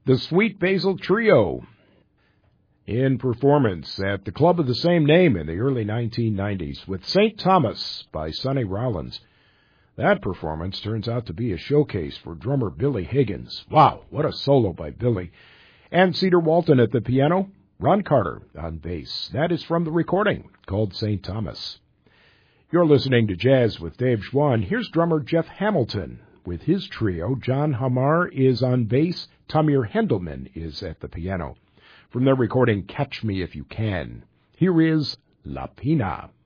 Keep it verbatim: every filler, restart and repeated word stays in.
the Sweet Basil Trio, in performance at the club of the same name in the early nineteen nineties with Saint Thomas by Sonny Rollins. That performance turns out to be a showcase for drummer Billy Higgins. Wow, what a solo by Billy. And Cedar Walton at the piano, Ron Carter on bass. That is from the recording called Saint Thomas. You're listening to Jazz with Dave Schwann. Here's drummer Jeff Hamilton with his trio. John Hamar is on bass. Tamir Hendelman is at the piano. From their recording Catch Me If You Can, here is La Pina.